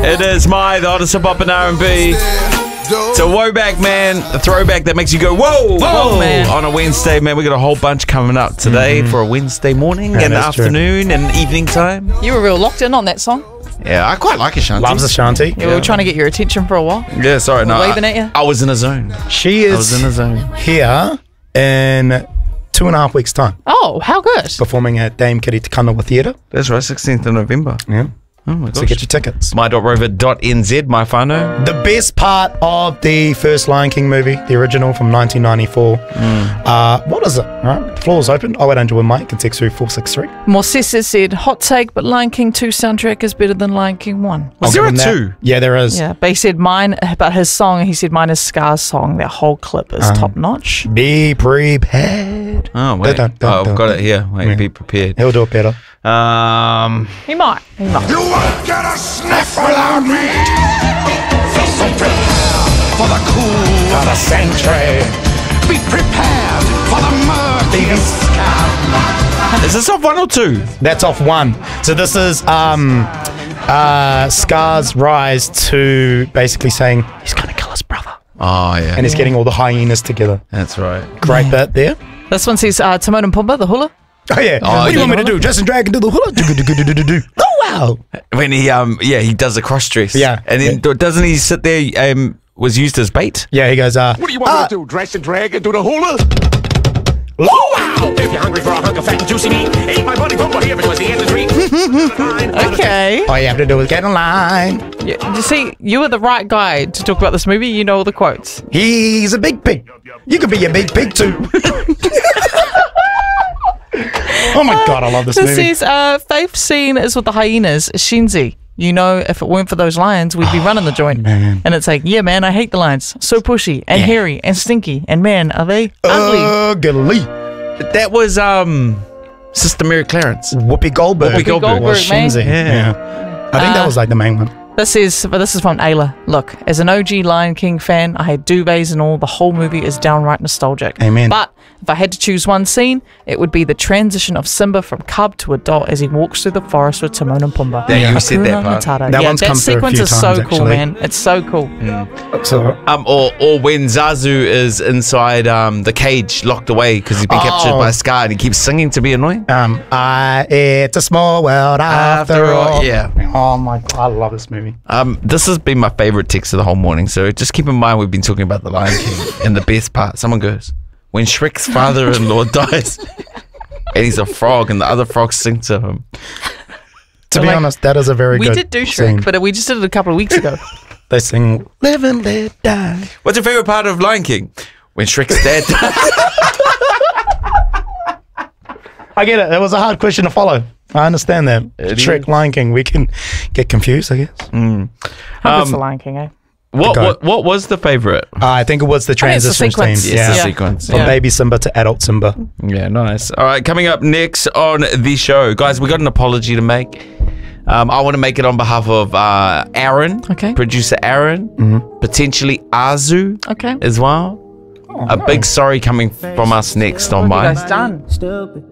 It is the hottest hip hop and R&B. It's a Whoback, man. A throwback that makes you go, whoa, man. On a Wednesday, man. We got a whole bunch coming up today for a Wednesday morning and afternoon and evening time. You were real locked in on that song. Yeah, I quite like Ashanti. Loves Ashanti. We were trying to get your attention for a while. Yeah, sorry, no. Waving at you. I was in a zone. She I was in a is zone. here in 2.5 weeks' time, Oh, how good. performing at Dame Kitty Tekanawa Theatre. That's right, 16th of November. Yeah. Oh my gosh. So get your tickets. My.rover.nz, my whānau. The best part of the first Lion King movie, the original from 1994. What is it? All right, the floor is open. 0800 Mike and text through 463. Morcesa said, hot take, but Lion King 2 soundtrack is better than Lion King 1. Was there I'll a give him that. 2? Yeah, there is. Yeah, but he said mine, about his song, he said mine is Scar's song. That whole clip is top notch. Be prepared. Oh, wait. Dun, dun, I've dun, got dun. it here. Wait, Yeah. be prepared. He'll do it better. He might. You won't get a sniff without me. So prepare for the cool of the century. Be prepared for the murkiest scam. Is this off 1 or 2? That's off 1. So this is Scar's rise to basically saying he's going to kill his brother. Oh, yeah. And he's getting all the hyenas together. That's right. Great bit there. This one says Timon and Pumbaa, the hula. Oh, yeah. What do you want me to do? Justin Dragon do the hula? Oh, wow. When he, he does a cross dress. Yeah. And then doesn't he sit there, was used as bait? Yeah, he goes, What do you want me to do? Dress and drag and do the hula? Oh, wow! If you're hungry for a hunk of fat and juicy meat, eat my buddy Pumbaa here because the end is reach. Okay. all you have to do is get in line. Yeah, you see, you were the right guy to talk about this movie. You know all the quotes. He's a big pig. You could be a big pig too. Oh my God, I love this movie. This says, faith scene is with the hyenas. Shinzi. You know, if it weren't for those lions, we'd be running the joint. man. And it's like, yeah, man, I hate the lions. So pushy and hairy and stinky. And man, are they ugly. Ugly. That was, Sister Mary Clarence. Whoopi Goldberg. Whoopi Goldberg, was man. Shinzi. Yeah. I think that was like the main one. This is from Ayla. Look, as an OG Lion King fan, I had duvets and all. The whole movie is downright nostalgic. Amen. But if I had to choose one scene, it would be the transition of Simba from cub to adult as he walks through the forest with Timon and Pumbaa. Yeah, you said that Hakuna part. Matata. That yeah, one's that come through a sequence few is so times, cool, actually. man. It's so cool. So, Or when Zazu is inside the cage, locked away because he's been captured by Scar and he keeps singing to be annoying. it's a small world after all. Yeah. Oh my God, I love this movie. This has been my favorite text of the whole morning. So just keep in mind we've been talking about the Lion King, and the best part, someone goes, when Shrek's father-in-law dies, and he's a frog, and the other frogs sing to him. To be honest, that is a very We good did do scene. Shrek, but we just did it a couple of weeks ago. They sing "Live and Let Die." What's your favorite part of Lion King? When Shrek's dad dies. I get it. It was a hard question to follow. I understand that. Shrek, Lion King, we can get confused, I guess. How good's the Lion King, eh? What was the favorite? I think it was the think it's the transition sequence. scene. Yes, Yeah. the sequence. From baby Simba to adult Simba. Yeah, nice. All right, coming up next on the show, guys, we got an apology to make. I want to make it on behalf of Aaron, Okay. producer Aaron, potentially Azu Okay. as well. A big sorry coming from us next on What have mine. you guys done?